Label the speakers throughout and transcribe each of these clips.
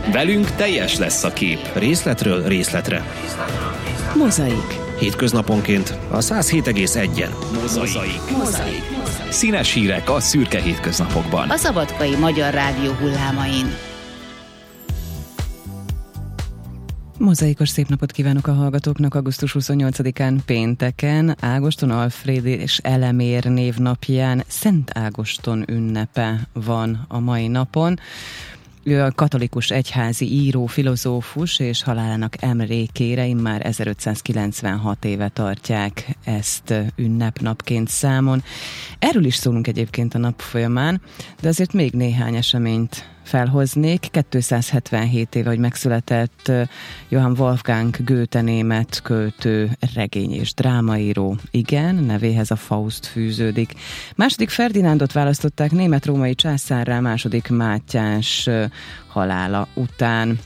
Speaker 1: Velünk teljes lesz a kép. Részletről részletre.
Speaker 2: Mozaik.
Speaker 1: Hétköznaponként a 107,1-en. Mozaik. Színes hírek a szürke hétköznapokban.
Speaker 2: A Szabadkai Magyar Rádió hullámain.
Speaker 3: Mozaikos szép napot kívánok a hallgatóknak augusztus 28-án pénteken, Ágoston Alfréd és Elemér névnapján Szent Ágoston ünnepe van a mai napon. Ő a katolikus egyházi író, filozófus, és halálának emlékére immár 1596 éve tartják ezt ünnepnapként számon. Erről is szólunk egyébként a nap folyamán, de azért még néhány eseményt felhoznék. 277 éve, hogy megszületett Johann Wolfgang Goethe, német költő, regény és drámaíró. Igen, nevéhez a Faust fűződik. Második Ferdinándot választották német-római császárrá második Mátyás halála után.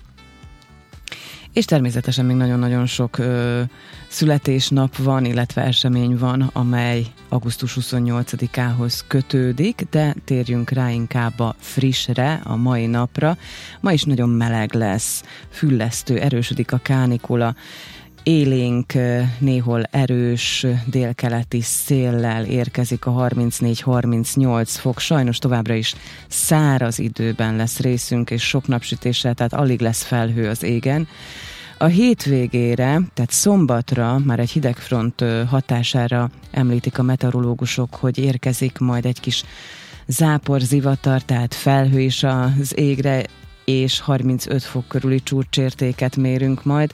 Speaker 3: És természetesen még nagyon-nagyon sok születésnap van, illetve esemény van, amely augusztus 28-ához kötődik, de térjünk rá inkább a frissre, a mai napra. Ma is nagyon meleg lesz, füllesztő, erősödik a kánikula, élénk, néhol erős délkeleti széllel érkezik a 34-38 fok. Sajnos továbbra is száraz időben lesz részünk, és sok napsütéssel, tehát alig lesz felhő az égen. A hétvégére, tehát szombatra már egy hidegfront hatására említik a meteorológusok, hogy érkezik majd egy kis záporzivatar, tehát felhő is az égre, és 35 fok körüli csúcsértéket mérünk majd.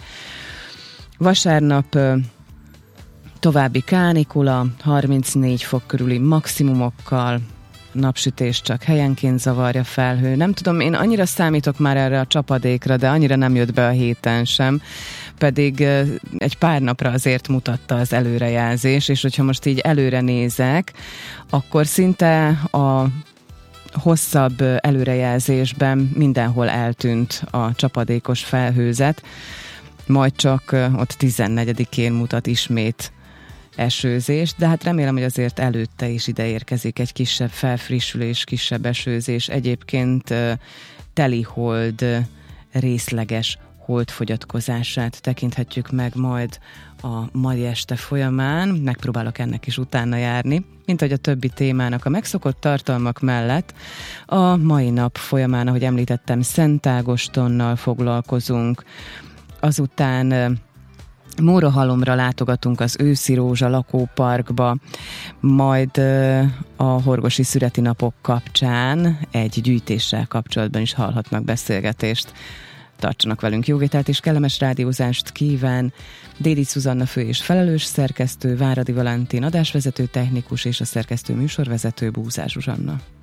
Speaker 3: Vasárnap további kánikula, 34 fok körüli maximumokkal, napsütés csak helyenként zavarja, felhő. Nem tudom, én annyira számítok már erre a csapadékra, de annyira nem jött be a héten sem, pedig egy pár napra azért mutatta az előrejelzés, és hogyha most így előre nézek, akkor szinte a hosszabb előrejelzésben mindenhol eltűnt a csapadékos felhőzet, majd csak ott 14-én mutat ismét esőzés, de hát remélem, hogy azért előtte is ide érkezik egy kisebb felfrissülés, kisebb esőzés. Egyébként telihold részleges holdfogyatkozását tekinthetjük meg majd a mai este folyamán. Megpróbálok ennek is utána járni, mint hogy a többi témának a megszokott tartalmak mellett. A mai nap folyamán, ahogy említettem, Szent Ágostonnal foglalkozunk, azután Mórahalomra látogatunk az Őszi Rózsa lakóparkba, majd a horgosi szüreti napok kapcsán egy gyűjtéssel kapcsolatban is hallhatnak beszélgetést. Tartsanak velünk, jó vételt és kellemes rádiózást kíván Dédi Zuzanna fő és felelős szerkesztő, Váradi Valentin adásvezető technikus és a szerkesztő műsorvezető Búzár Zsuzsanna.